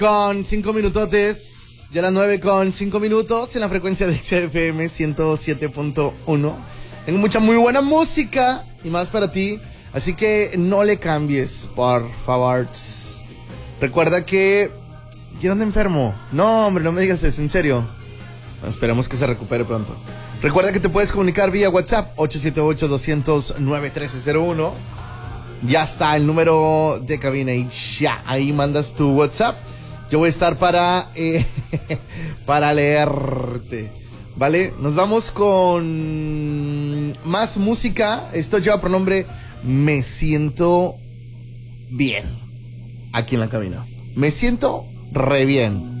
con 5 minutotes. Ya las 9 con 5 minutos en la frecuencia de XFM 107.1. Tengo mucha muy buena música y más para ti. Así que no le cambies, por favor. Recuerda que... ¿Quién anda enfermo? No, hombre, no me digas eso, en serio. Bueno, esperemos que se recupere pronto. Recuerda que te puedes comunicar vía WhatsApp 878-200-9301. Ya está el número de cabina y ya, ahí mandas tu WhatsApp. Yo voy a estar para leerte, ¿vale? Nos vamos con más música. Esto lleva por nombre Me Siento Bien. Aquí en la cabina. Me siento re bien.